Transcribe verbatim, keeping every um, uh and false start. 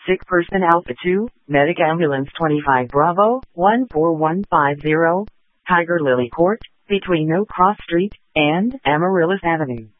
sick person Alpha two, Medic Ambulance twenty-five Bravo, one four one five zero, Tiger Lily Court, between No Cross Street and Amaryllis Avenue.